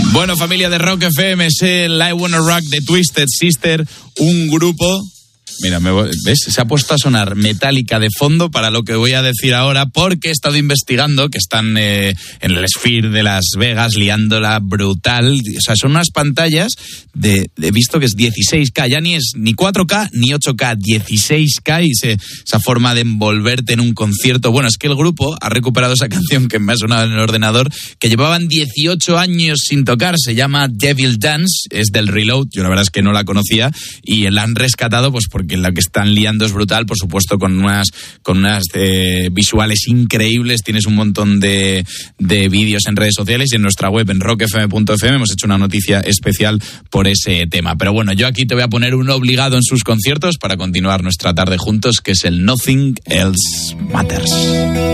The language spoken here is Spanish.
Bueno, familia de Rock FM, es el I Wanna Rock de Twisted Sister, un grupo... Mira, ¿ves? Se ha puesto a sonar Metallica de fondo para lo que voy a decir ahora, porque he estado investigando que están en el Sphere de Las Vegas liándola brutal. O sea, son unas pantallas he visto que es 16K, ya ni es ni 4K ni 8K, 16K, y esa forma de envolverte en un concierto. Bueno, es que el grupo ha recuperado esa canción que me ha sonado en el ordenador, que llevaban 18 años sin tocar, se llama Devil Dance, es del Reload, yo la verdad es que no la conocía, y la han rescatado pues porque la que están liando es brutal, por supuesto, con unas visuales increíbles. Tienes un montón de vídeos en redes sociales y en nuestra web, en rockfm.fm, hemos hecho una noticia especial por ese tema. Pero bueno, yo aquí te voy a poner un obligado en sus conciertos para continuar nuestra tarde juntos, que es el Nothing Else Matters.